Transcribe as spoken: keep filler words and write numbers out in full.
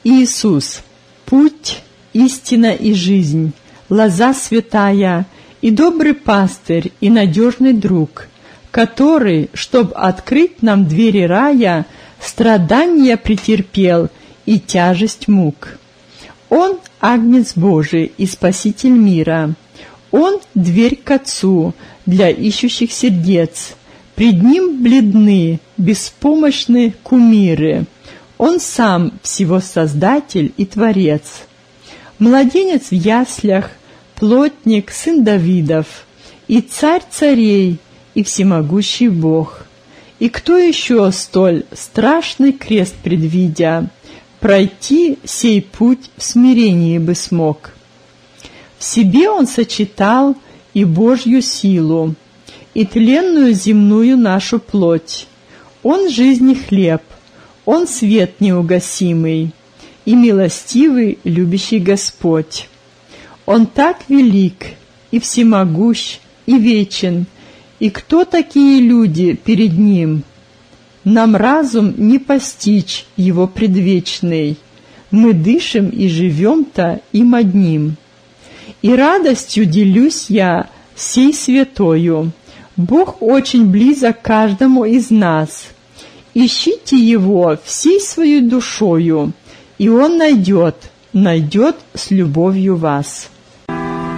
Иисус – путь, истина и жизнь, лоза святая, и добрый пастырь, и надежный друг, который, чтоб открыть нам двери рая, страдания претерпел и тяжесть мук. Он – Агнец Божий и Спаситель мира. Он – дверь к Отцу для ищущих сердец. Пред Ним бледны, беспомощны кумиры. Он сам всего Создатель и Творец. Младенец в яслях, плотник, сын Давидов, и царь царей, и всемогущий Бог. И кто еще столь страшный крест предвидя, пройти сей путь в смирении бы смог? В себе он сочетал и Божью силу, и тленную земную нашу плоть. Он жизни хлеб, он свет неугасимый, и милостивый любящий Господь. Он так велик, и всемогущ, и вечен, и кто такие люди перед Ним? Нам разум не постичь Его предвечный, мы дышим и живем-то им одним. И радостью делюсь я сей святою, Бог очень близок каждому из нас. Ищите Его всей своей душою, и Он найдет, найдет с любовью вас.